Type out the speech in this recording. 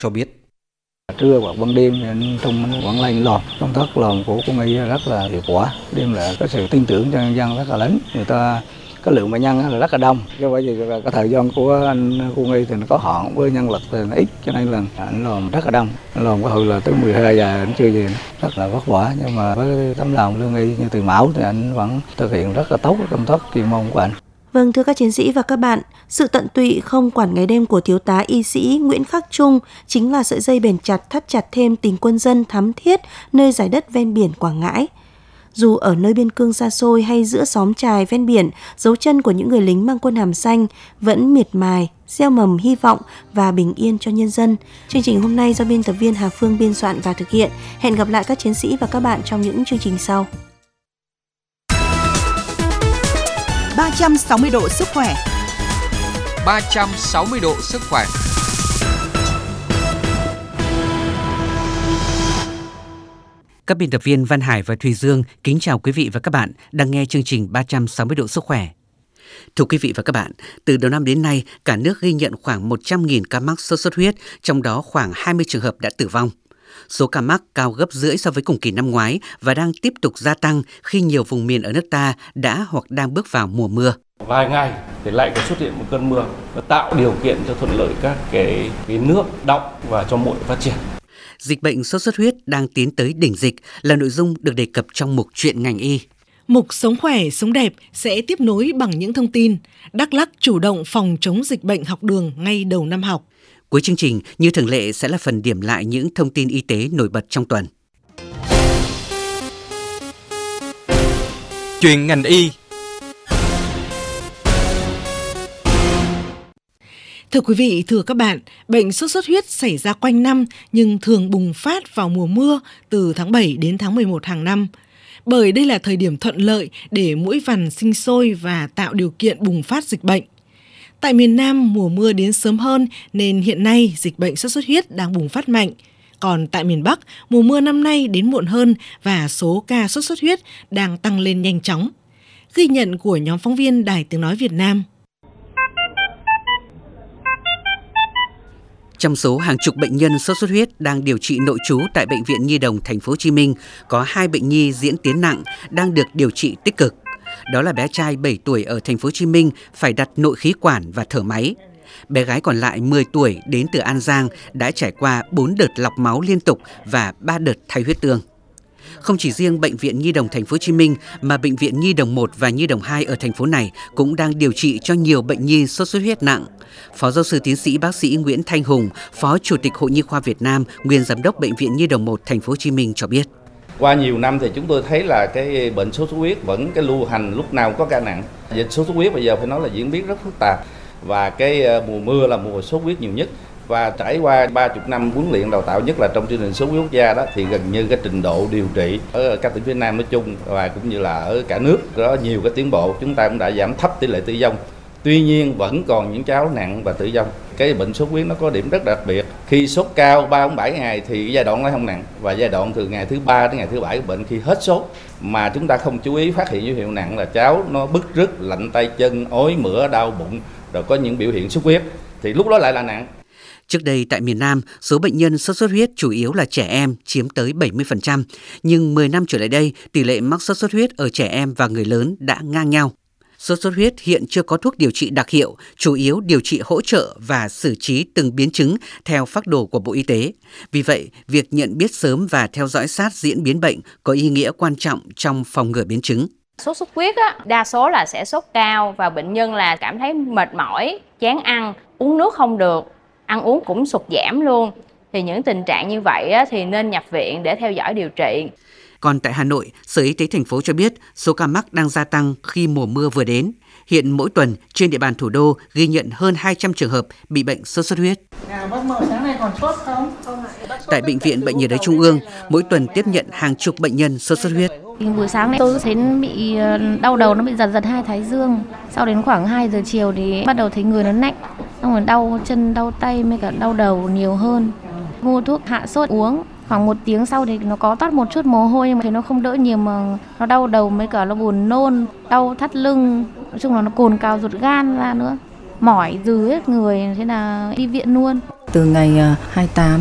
cho biết. Trưa hoặc ban đêm thì anh Trung vẫn lên làm, công tác làm của quân y rất là hiệu quả, đem lại có sự tin tưởng cho nhân dân rất là lớn. Người ta cái lượng bệnh nhân là rất là đông, do vậy thì cái thời gian của anh quân y thì nó có hạn, với nhân lực thì nó ít, cho nên là anh làm rất là đông. Anh làm có hồi là tới 12 giờ anh chưa về, rất là vất vả, nhưng mà với tấm lòng lương y như từ mẫu thì anh vẫn thực hiện rất là tốt công tác chuyên môn của anh. Vâng, thưa các chiến sĩ và các bạn, sự tận tụy không quản ngày đêm của thiếu tá y sĩ Nguyễn Khắc Trung chính là sợi dây bền chặt thắt chặt thêm tình quân dân thắm thiết nơi dải đất ven biển Quảng Ngãi. Dù ở nơi biên cương xa xôi hay giữa xóm chài ven biển, dấu chân của những người lính mang quân hàm xanh vẫn miệt mài, gieo mầm hy vọng và bình yên cho nhân dân. Chương trình hôm nay do biên tập viên Hà Phương biên soạn và thực hiện. Hẹn gặp lại các chiến sĩ và các bạn trong những chương trình sau. 360 độ sức khỏe. 360 độ sức khỏe. Các biên tập viên Văn Hải và Thùy Dương kính chào quý vị và các bạn đang nghe chương trình 360 độ sức khỏe. Thưa quý vị và các bạn, từ đầu năm đến nay, cả nước ghi nhận khoảng 100.000 ca mắc sốt xuất huyết, trong đó khoảng 20 trường hợp đã tử vong. Số ca mắc cao gấp rưỡi so với cùng kỳ năm ngoái và đang tiếp tục gia tăng khi nhiều vùng miền ở nước ta đã hoặc đang bước vào mùa mưa. Vài ngày thì lại có xuất hiện một cơn mưa, nó tạo điều kiện cho thuận lợi các cái nước đọng và cho muỗi phát triển. Dịch bệnh sốt xuất huyết đang tiến tới đỉnh dịch là nội dung được đề cập trong mục Chuyện ngành y. Mục Sống khỏe, sống đẹp sẽ tiếp nối bằng những thông tin Đắk Lắk chủ động phòng chống dịch bệnh học đường ngay đầu năm học. Cuối chương trình, như thường lệ sẽ là phần điểm lại những thông tin y tế nổi bật trong tuần. Chuyện ngành y. Thưa quý vị, thưa các bạn, bệnh sốt xuất huyết xảy ra quanh năm nhưng thường bùng phát vào mùa mưa từ tháng 7 đến tháng 11 hàng năm. Bởi đây là thời điểm thuận lợi để muỗi vằn sinh sôi và tạo điều kiện bùng phát dịch bệnh. Tại miền Nam, mùa mưa đến sớm hơn nên hiện nay dịch bệnh sốt xuất huyết đang bùng phát mạnh. Còn tại miền Bắc, mùa mưa năm nay đến muộn hơn và số ca sốt xuất huyết đang tăng lên nhanh chóng. Ghi nhận của nhóm phóng viên Đài Tiếng Nói Việt Nam. Trong số hàng chục bệnh nhân sốt xuất huyết đang điều trị nội trú tại Bệnh viện Nhi đồng Thành phố Hồ Chí Minh, có 2 bệnh nhi diễn tiến nặng đang được điều trị tích cực. Đó là bé trai 7 tuổi ở Thành phố Hồ Chí Minh phải đặt nội khí quản và thở máy. Bé gái còn lại 10 tuổi đến từ An Giang đã trải qua 4 đợt lọc máu liên tục và 3 đợt thay huyết tương. Không chỉ riêng Bệnh viện Nhi đồng Thành phố Hồ Chí Minh mà Bệnh viện Nhi đồng 1 và Nhi đồng 2 ở thành phố này cũng đang điều trị cho nhiều bệnh nhi sốt xuất huyết nặng. Phó giáo sư tiến sĩ bác sĩ Nguyễn Thanh Hùng, Phó Chủ tịch Hội Nhi khoa Việt Nam, nguyên giám đốc Bệnh viện Nhi đồng 1 Thành phố Hồ Chí Minh cho biết. Qua nhiều năm thì chúng tôi thấy là cái bệnh sốt xuất huyết vẫn cái lưu hành, lúc nào có ca nặng. Dịch sốt xuất huyết bây giờ phải nói là diễn biến rất phức tạp và cái mùa mưa là mùa sốt huyết nhiều nhất. Và trải qua 30 năm huấn luyện đào tạo, nhất là trong chương trình sốt huyết quốc gia đó, thì gần như cái trình độ điều trị ở các tỉnh phía Nam nói chung và cũng như là ở cả nước có nhiều cái tiến bộ. Chúng ta cũng đã giảm thấp tỷ lệ tử vong. Tuy nhiên vẫn còn những cháu nặng và tử vong. Cái bệnh sốt huyết nó có điểm rất đặc biệt. Khi sốt cao 3-7 ngày thì giai đoạn nó không nặng, và giai đoạn từ ngày thứ 3 đến ngày thứ 7 của bệnh, khi hết sốt mà chúng ta không chú ý phát hiện dấu hiệu nặng là cháu nó bứt rứt, lạnh tay chân, ói mửa, đau bụng, rồi có những biểu hiện xuất huyết, thì lúc đó lại là nặng. Trước đây tại miền Nam, số bệnh nhân sốt xuất huyết chủ yếu là trẻ em, chiếm tới 70%. Nhưng 10 năm trở lại đây, tỷ lệ mắc sốt xuất huyết ở trẻ em và người lớn đã ngang nhau. Sốt xuất huyết hiện chưa có thuốc điều trị đặc hiệu, chủ yếu điều trị hỗ trợ và xử trí từng biến chứng theo phác đồ của Bộ Y tế. Vì vậy, việc nhận biết sớm và theo dõi sát diễn biến bệnh có ý nghĩa quan trọng trong phòng ngừa biến chứng. Sốt xuất huyết đa số là sẽ sốt cao và bệnh nhân là cảm thấy mệt mỏi, chán ăn, uống nước không được, ăn uống cũng sụt giảm luôn. Thì những tình trạng như vậy thì nên nhập viện để theo dõi điều trị. Còn tại Hà Nội, Sở Y tế thành phố cho biết số ca mắc đang gia tăng khi mùa mưa vừa đến. Hiện mỗi tuần trên địa bàn thủ đô ghi nhận hơn 200 trường hợp bị bệnh sốt xuất huyết. Bác Mậu sáng nay còn sốt không? Tại Bệnh viện Bệnh nhiệt đới Trung ương, mỗi tuần tiếp nhận hàng chục bệnh nhân sốt xuất huyết. Buổi sáng này tôi thấy bị đau đầu, nó bị giật giật hai thái dương. Sau đến khoảng 2 giờ chiều thì bắt đầu thấy người nó lạnh, xong rồi đau chân, đau tay, với cả đau đầu nhiều hơn. Mua thuốc hạ sốt uống. Khoảng 1 tiếng sau thì nó có toát một chút mồ hôi, nhưng mà thì nó không đỡ nhiều, mà nó đau đầu, mấy cả nó buồn nôn, đau thắt lưng, nói chung là nó cồn cào ruột gan ra nữa. mỏi dừ hết người, thế là đi viện luôn. Từ ngày 28